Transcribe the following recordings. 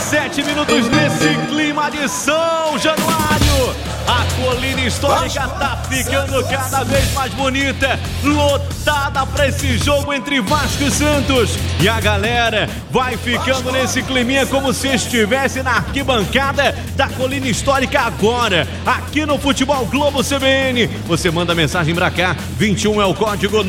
7 minutos nesse clima de São Januário. A colina histórica tá ficando cada vez mais bonita, lotada para esse jogo entre Vasco e Santos. E a galera vai ficando nesse climinha como se estivesse na arquibancada da colina histórica agora, aqui no Futebol Globo CBN. Você manda mensagem pra cá, 21 é o código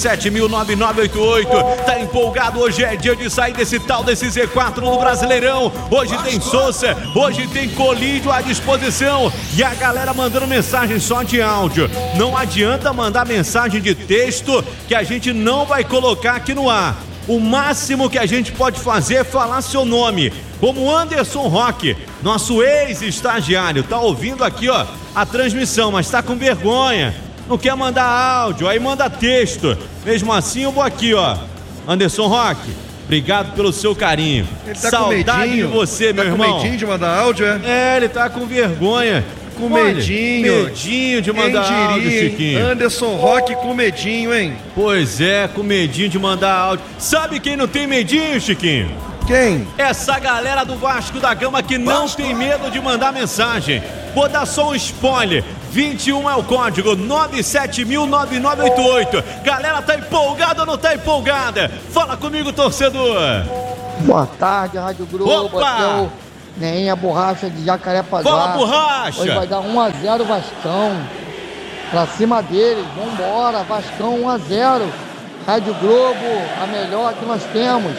970009988. Tá empolgado? Hoje é dia de sair desse tal desse Z4 no Brasileirão. Hoje tem Sousa, hoje tem Colídio à disposição. E a galera mandando mensagem só de áudio. Não adianta mandar mensagem de texto que a gente não vai colocar aqui no ar. O máximo que a gente pode fazer é falar seu nome, como Anderson Roque, nosso ex-estagiário, tá ouvindo aqui, ó, a transmissão, mas tá com vergonha, não quer mandar áudio, aí manda texto. Mesmo assim eu vou aqui, ó, Anderson Roque, obrigado pelo seu carinho. Ele tá saudade de você, meu irmão. Tá com medinho de mandar áudio, é? É, ele tá com vergonha. Com medinho. Medinho de mandar áudio, Chiquinho. Anderson Roque com medinho, hein? Pois é, com medinho de mandar áudio. Sabe quem não tem medinho, Chiquinho? Quem? Essa galera do Vasco da Gama que não tem medo de mandar mensagem. Vou dar só um spoiler. 21 é o código, 970009988. Galera, tá empolgada ou não tá empolgada? Fala comigo, torcedor. Boa tarde, Rádio Globo. Opa! Nem a borracha de Jacarepaguá. Fala, borracha! Hoje vai dar 1-0 Vascão. Pra cima deles, vambora, Vascão 1-0. Rádio Globo, a melhor que nós temos.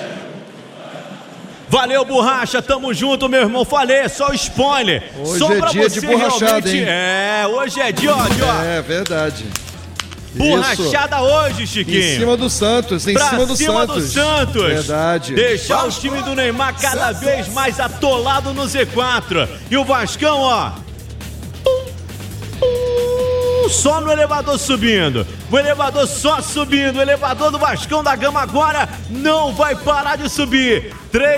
Valeu, borracha, tamo junto, meu irmão. Falei, só spoiler. Hoje só é pra dia você de borrachada, realmente... hein? É, hoje é dia, ó. É verdade. Borrachada Isso. hoje, Chiquinho. Em cima do Santos, pra cima do Santos. Verdade. Deixar o time do Neymar cada vez mais atolado no Z4. E o Vascão, ó, só no elevador subindo. O elevador só subindo. O elevador do Vascão da Gama agora não vai parar de subir.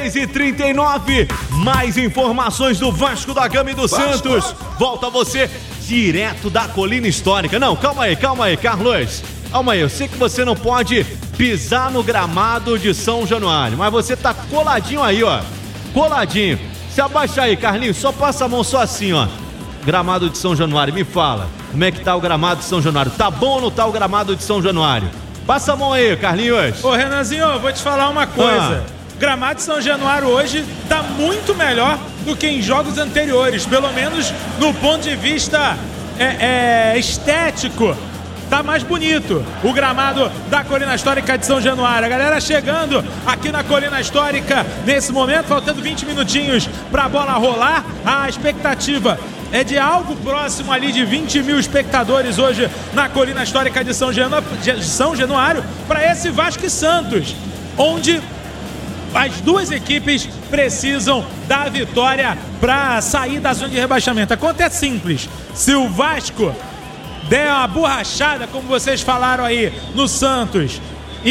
3h39. Mais informações do Vasco da Gama e do Santos. Volta você direto da colina histórica. Não, calma aí, Carlos. Calma aí, eu sei que você não pode pisar no gramado de São Januário, mas você tá coladinho aí, ó. Coladinho. Se abaixa aí, Carlinhos, só passa a mão só assim, ó. Gramado de São Januário, me fala. Como é que tá o gramado de São Januário? Tá bom ou não tá o gramado de São Januário? Passa a mão aí, Carlinhos. Ô, Renanzinho, vou te falar uma coisa. Gramado de São Januário hoje tá muito melhor do que em jogos anteriores, pelo menos no ponto de vista estético. Tá mais bonito o gramado da Colina Histórica de São Januário. A galera chegando aqui na Colina Histórica nesse momento, faltando 20 minutinhos para a bola rolar. A expectativa é de algo próximo ali de 20 mil espectadores hoje na Colina Histórica de São Januário para esse Vasco e Santos, onde as duas equipes precisam da vitória para sair da zona de rebaixamento. A conta é simples. Se o Vasco der uma borrachada, como vocês falaram aí, no Santos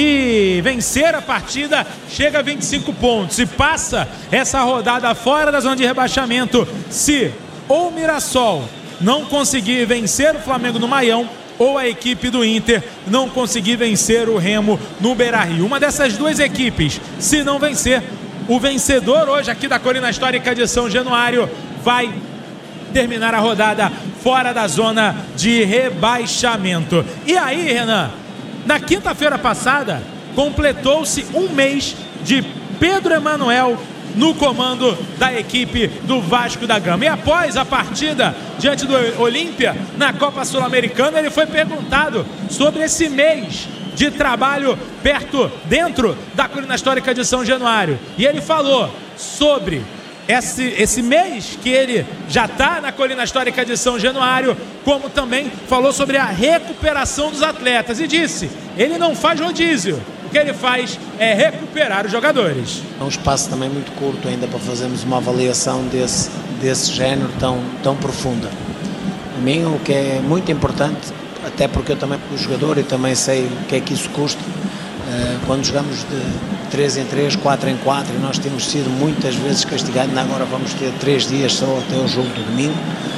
e vencer a partida, chega a 25 pontos e passa essa rodada fora da zona de rebaixamento. Se ou o Mirassol não conseguir vencer o Flamengo no Maião, ou a equipe do Inter não conseguir vencer o Remo no Beira-Rio. Uma dessas duas equipes, se não vencer, o vencedor hoje aqui da Colina Histórica de São Januário vai terminar a rodada fora da zona de rebaixamento. E aí, Renan, na quinta-feira passada, completou-se um mês de Pedro Emanuel no comando da equipe do Vasco da Gama. E após a partida diante do Olímpia na Copa Sul-Americana, ele foi perguntado sobre esse mês de trabalho dentro da Colina Histórica de São Januário. E ele falou sobre esse mês que ele já está na Colina Histórica de São Januário, como também falou sobre a recuperação dos atletas. E disse, ele não faz rodízio. O que ele faz é recuperar os jogadores. É um espaço também muito curto ainda para fazermos uma avaliação desse género tão profunda. Para mim, o que é muito importante, até porque eu também sou jogador e também sei o que é que isso custa, quando jogamos de 3 em 3, 4 em 4, e nós temos sido muitas vezes castigados, agora vamos ter 3 dias só até o jogo do domingo.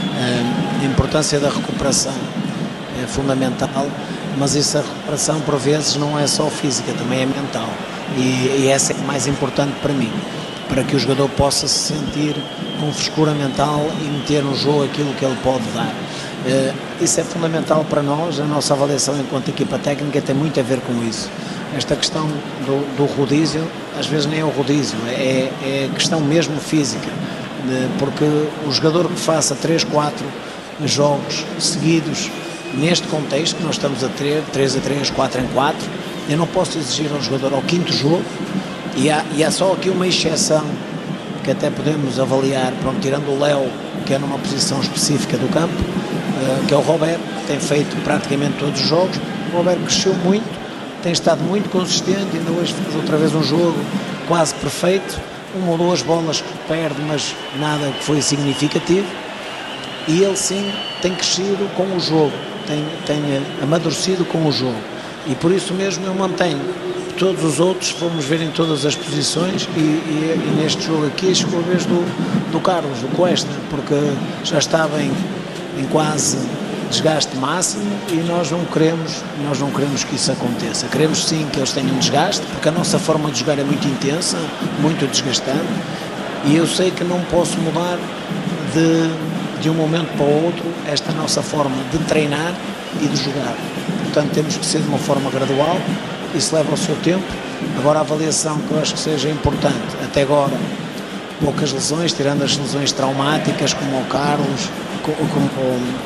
A importância da recuperação é fundamental, mas essa recuperação por vezes não é só física, também é mental, e essa é mais importante para mim, para que o jogador possa se sentir com frescura mental e meter no jogo aquilo que ele pode dar. Isso é fundamental para nós. A nossa avaliação enquanto equipa técnica tem muito a ver com isso. Esta questão do rodízio, às vezes nem é o rodízio, é questão mesmo física, porque o jogador que faça 3, 4 jogos seguidos neste contexto que nós estamos a ter, 3-3, 4-4, eu não posso exigir ao jogador ao 5º jogo, e há só aqui uma exceção que até podemos avaliar, pronto, tirando o Léo, que é numa posição específica do campo, que é o Roberto, que tem feito praticamente todos os jogos. O Roberto cresceu muito, tem estado muito consistente, ainda hoje fez outra vez um jogo quase perfeito, 1 ou 2 bolas que perde, mas nada que foi significativo, e ele sim tem crescido com o jogo, tem amadurecido com o jogo, e por isso mesmo eu mantenho. Todos os outros fomos ver em todas as posições, e neste jogo aqui chegou a vez do Carlos, do Cuesta, porque já estava em quase desgaste máximo, e nós não queremos que isso aconteça. Queremos sim que eles tenham desgaste, porque a nossa forma de jogar é muito intensa, muito desgastante, e eu sei que não posso mudar de um momento para o outro esta nossa forma de treinar e de jogar. Portanto, temos que ser de uma forma gradual. Isso leva o seu tempo. Agora, a avaliação que eu acho que seja importante, até agora, poucas lesões, tirando as lesões traumáticas, como o Carlos, como